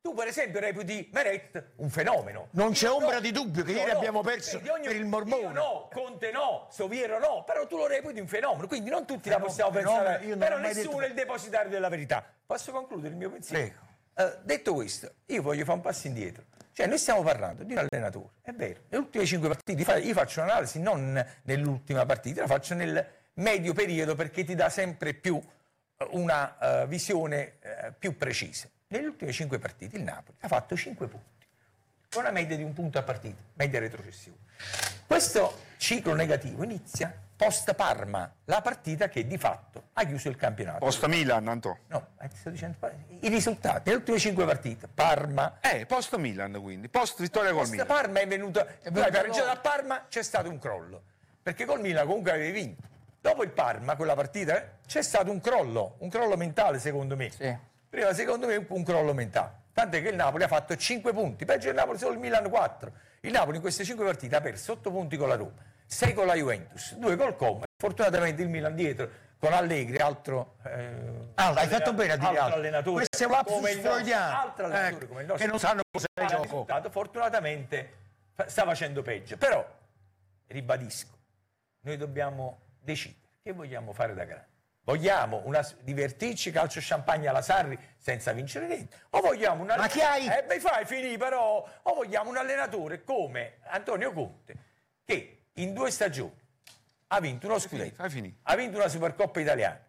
Tu per esempio reputi Meret un fenomeno. Non c'è ombra di dubbio che ieri abbiamo perso per il Mormone. Io no, Conte no, Soviero no, però tu lo reputi un fenomeno, quindi non tutti la possiamo pensare, però nessuno è il depositario della verità. Posso concludere il mio pensiero? Detto questo, io voglio fare un passo indietro. Cioè, noi stiamo parlando di un allenatore, è vero, nelle ultime 5 partite, io faccio un'analisi non nell'ultima partita, la faccio nel medio periodo perché ti dà sempre più una visione più precisa. Nelle ultime 5 partite il Napoli ha fatto 5 punti, con una media di 1 punto a partita, media retrocessione. Questo ciclo negativo inizia post Parma, la partita che di fatto ha chiuso il campionato. Post Milan, Anto. No, sto dicendo i risultati nelle ultime 5 partite. Parma. Post Milan, quindi. Post vittoria col Milan. Parma è venuto. A Parma c'è stato un crollo. Perché col Milan comunque avevi vinto. Dopo il Parma, quella partita, c'è stato un crollo mentale, secondo me. Sì. Prima, secondo me, un crollo mentale. Tant'è che il Napoli ha fatto 5 punti. Peggio del Napoli solo il Milan 4. Il Napoli in queste 5 partite ha perso 8 punti con la Roma, 6 con la Juventus, 2 col Como. Fortunatamente il Milan dietro con Allegri, altro hai fatto bene a dire altro allenatore. Questo è un lapsus freudiano, Altro allenatore come il nostro, che non sanno cosa è il gioco. Fortunatamente sta facendo peggio. Però, ribadisco, noi dobbiamo decidere che vogliamo fare da grande. Vogliamo divertirci, calcio champagne alla Sarri senza vincere niente? O vogliamo un allenatore? Ma chi hai? Fai finì però. O vogliamo un allenatore come Antonio Conte, che in 2 stagioni ha vinto uno scudetto, ha vinto una Supercoppa italiana,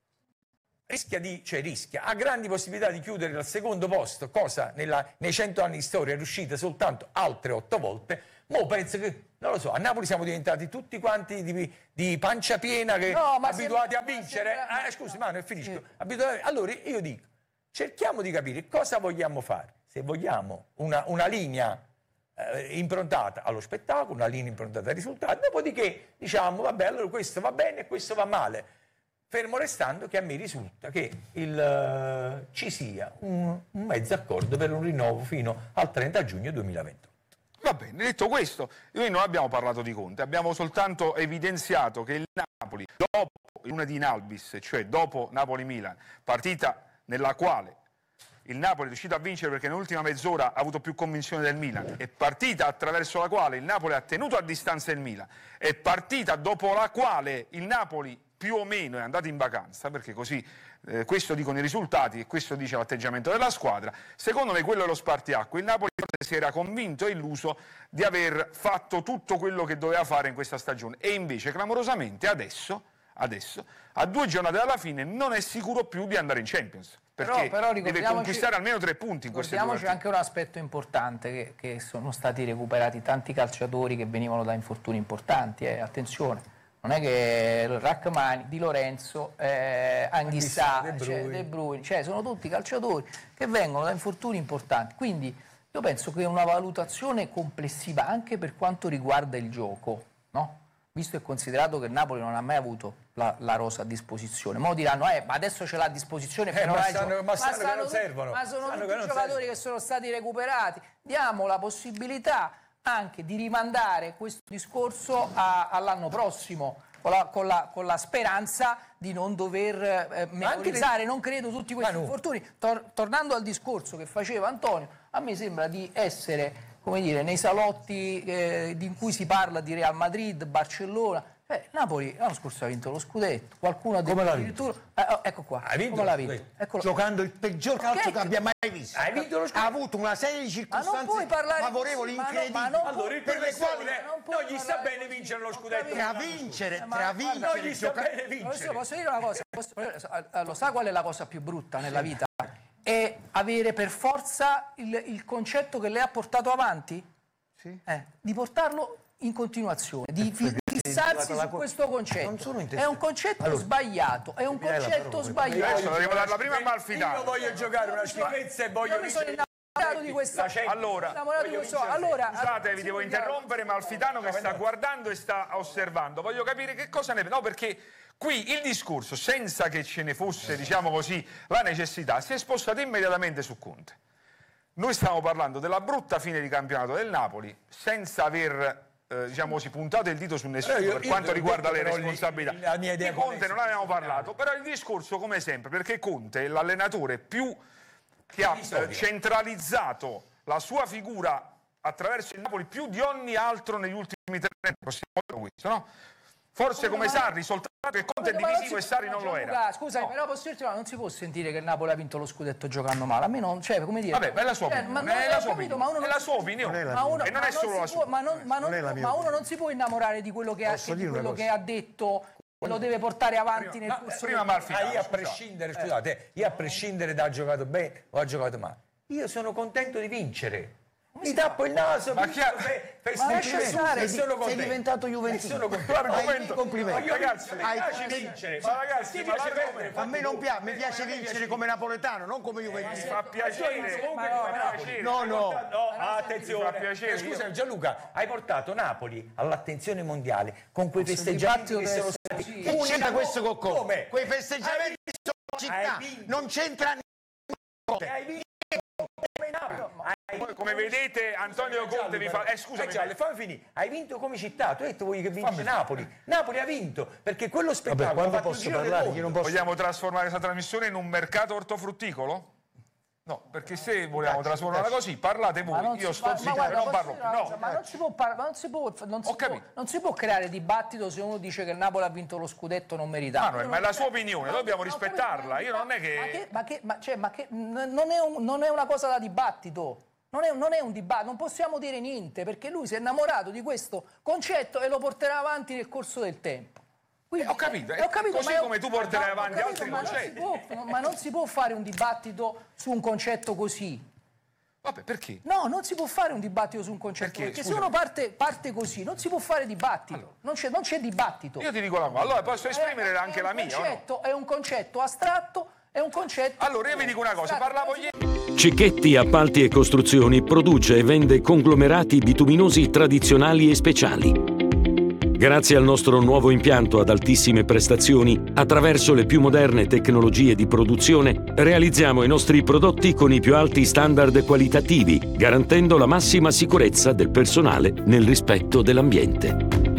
ha grandi possibilità di chiudere al secondo posto, cosa nei 100 anni di storia è riuscita soltanto altre 8 volte. Mo penso che, non lo so, a Napoli siamo diventati tutti quanti di pancia piena, che abituati a vincere. Scusi, Manu, finisco. Sì. Allora io dico, cerchiamo di capire cosa vogliamo fare. Se vogliamo una linea improntata allo spettacolo, una linea improntata ai risultati, dopodiché diciamo, vabbè, allora questo va bene e questo va male. Fermo restando che a me risulta che ci sia un mezzo accordo per un rinnovo fino al 30 giugno 2021. Va bene, detto questo, noi non abbiamo parlato di Conte, abbiamo soltanto evidenziato che il Napoli, dopo il lunedì in Albis, cioè dopo Napoli-Milan, partita nella quale il Napoli è riuscito a vincere perché nell'ultima mezz'ora ha avuto più convinzione del Milan, è partita attraverso la quale il Napoli ha tenuto a distanza il Milan, è partita dopo la quale il Napoli più o meno è andato in vacanza, perché così questo dicono i risultati e questo dice l'atteggiamento della squadra. Secondo me quello è lo spartiacque. Il Napoli si era convinto e illuso di aver fatto tutto quello che doveva fare in questa stagione e invece clamorosamente adesso a 2 giornate dalla fine non è sicuro più di andare in Champions, perché però deve conquistare almeno 3 punti in queste 2 partite. Ricordiamoci anche un aspetto importante, che sono stati recuperati tanti calciatori che venivano da infortuni importanti, attenzione. Non è che Rachmani, Di Lorenzo, Anghissà, De Bruyne, sono tutti calciatori che vengono da infortuni importanti. Quindi io penso che una valutazione complessiva anche per quanto riguarda il gioco, no? Visto e considerato che il Napoli non ha mai avuto la rosa a disposizione, mo diranno ma adesso ce l'ha a disposizione, ma sono tutti giocatori che sono stati recuperati. Diamo la possibilità anche di rimandare questo discorso all'anno prossimo, con la speranza di non dover memorizzare, non credo, tutti questi infortuni. Tornando al discorso che faceva Antonio, a me sembra di essere, come dire, nei salotti in cui si parla di Real Madrid, Barcellona. Napoli l'anno scorso ha vinto lo scudetto, qualcuno ha detto addirittura ecco qua, come l'ha vinto? Giocando il peggior calcio che abbia mai visto. Ha avuto una serie di circostanze favorevoli, incredibili, allora il per le quali non gli sta bene vincere lo scudetto. Tra vincere non gli sta bene vincere. Posso dire una cosa? Lo sa qual è la cosa più brutta nella vita? È avere per forza il concetto che lei ha portato avanti, di portarlo in continuazione, di fissarsi su questo concetto. È un concetto sbagliato, è un concetto sbagliato. Adesso devo dare la prima a Malfitano. Io voglio giocare una schifezza e voglio vincere. Di questa... Allora, scusate, vi devo interrompere. Malfitano che sta guardando e sta osservando. Voglio capire che cosa ne... No, perché qui il discorso, senza che ce ne fosse, diciamo così, la necessità, si è spostato immediatamente su Conte. Noi stiamo parlando della brutta fine di campionato del Napoli, senza aver... diciamo così, puntato il dito su nessuno per quanto riguarda le responsabilità. Di Conte non abbiamo parlato, però il discorso come sempre, perché Conte è l'allenatore più che ha centralizzato la sua figura attraverso il Napoli più di ogni altro negli ultimi 3 anni, possiamo dire questo, no? Forse come Sarri, soltanto che Conte è divisivo e Sarri non lo era. Scusami, però posso dirti, non si può sentire che il Napoli ha vinto lo scudetto giocando male. A me non, cioè, come dire... Vabbè, è la sua opinione, è la sua opinione. E non è solo la sua. Ma uno non si può innamorare di quello che ha detto, lo deve portare avanti nel corso io a prescindere, scusate, io a prescindere da ha giocato bene o ha giocato male, io sono contento di vincere. Mi tappo il naso, ma sei diventato juventino. Complimenti. Ragazzi, a me non piace, mi piace vincere come napoletano, non come juventino. Mi fa piacere. No, attenzione. Scusa Gianluca, hai portato Napoli all'attenzione mondiale con quei festeggiamenti che sono stati. Che c'entra questo con come? Quei festeggiamenti sono città, non c'entra niente. Hai vinto. Come vedete Antonio Conte vi fa... scusami, fammi finire. Hai vinto come città, tu hai detto vuoi che vince Napoli. Napoli ha vinto, perché quello spettacolo... Quando posso parlare? Io non posso... Vogliamo trasformare questa trasmissione in un mercato ortofrutticolo? No, perché se vogliamo trasformarla così, parlate voi, io sto zitto e non parlo più. No. Ma non si può creare dibattito se uno dice che il Napoli ha vinto lo scudetto non meritato. Ma è la sua opinione, dobbiamo rispettarla. Io non è che... non è una cosa da dibattito. Non è un dibattito, non possiamo dire niente, perché lui si è innamorato di questo concetto e lo porterà avanti nel corso del tempo. Quindi, ho capito, così come tu porterai avanti altri concetti. Ma non si può fare un dibattito su un concetto così. Vabbè, perché? No, non si può fare un dibattito su un concetto perché se uno parte così non si può fare dibattito. Allora, non c'è dibattito. Io ti dico la cosa, allora posso esprimere anche la mia, no? È un concetto astratto, è un concetto... Allora io vi dico una cosa, parlavo ieri... Cicchetti Appalti e Costruzioni produce e vende conglomerati bituminosi tradizionali e speciali. Grazie al nostro nuovo impianto ad altissime prestazioni, attraverso le più moderne tecnologie di produzione, realizziamo i nostri prodotti con i più alti standard qualitativi, garantendo la massima sicurezza del personale nel rispetto dell'ambiente.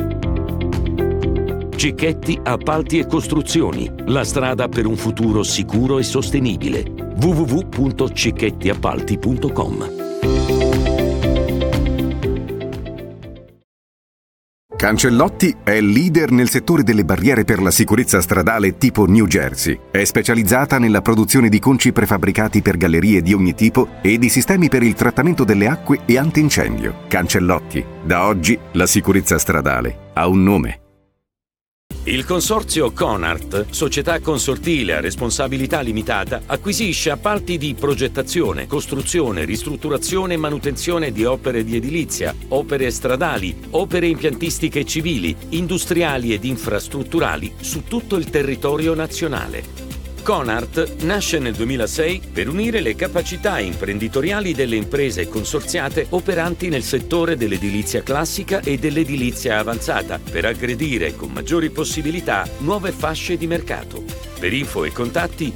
Cicchetti Appalti e Costruzioni, la strada per un futuro sicuro e sostenibile. www.cicchettiappalti.com. Cancellotti è leader nel settore delle barriere per la sicurezza stradale tipo New Jersey. È specializzata nella produzione di conci prefabbricati per gallerie di ogni tipo e di sistemi per il trattamento delle acque e antincendio. Cancellotti, da oggi la sicurezza stradale ha un nome. Il consorzio Conart, società consortile a responsabilità limitata, acquisisce appalti di progettazione, costruzione, ristrutturazione e manutenzione di opere di edilizia, opere stradali, opere impiantistiche civili, industriali ed infrastrutturali su tutto il territorio nazionale. Conart nasce nel 2006 per unire le capacità imprenditoriali delle imprese consorziate operanti nel settore dell'edilizia classica e dell'edilizia avanzata per aggredire con maggiori possibilità nuove fasce di mercato. Per info e contatti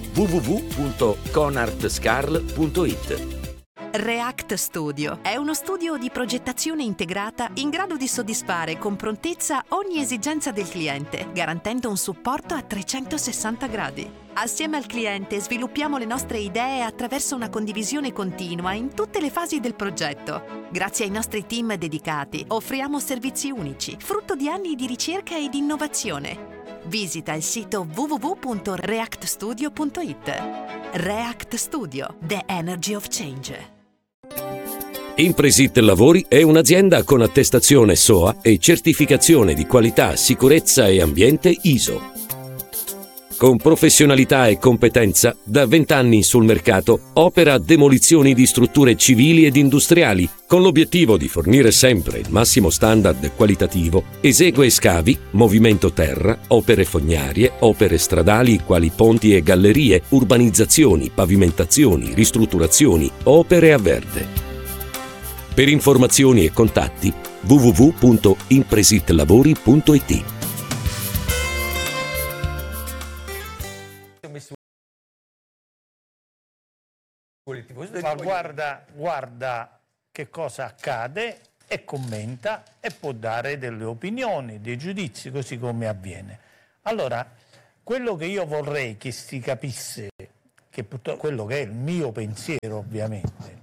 www.conartscarl.it. React Studio è uno studio di progettazione integrata in grado di soddisfare con prontezza ogni esigenza del cliente, garantendo un supporto a 360 gradi. Assieme al cliente sviluppiamo le nostre idee attraverso una condivisione continua in tutte le fasi del progetto. Grazie ai nostri team dedicati offriamo servizi unici, frutto di anni di ricerca e di innovazione. Visita il sito www.reactstudio.it. React Studio, the energy of change. Impresit Lavori è un'azienda con attestazione SOA e certificazione di qualità, sicurezza e ambiente ISO. Con professionalità e competenza, da 20 anni sul mercato, opera demolizioni di strutture civili ed industriali, con l'obiettivo di fornire sempre il massimo standard qualitativo. Esegue scavi, movimento terra, opere fognarie, opere stradali quali ponti e gallerie, urbanizzazioni, pavimentazioni, ristrutturazioni, opere a verde. Per informazioni e contatti www.impresitlavori.it. Ma guarda che cosa accade e commenta e può dare delle opinioni, dei giudizi, così come avviene. Allora, quello che io vorrei che si capisse, che quello che è il mio pensiero ovviamente,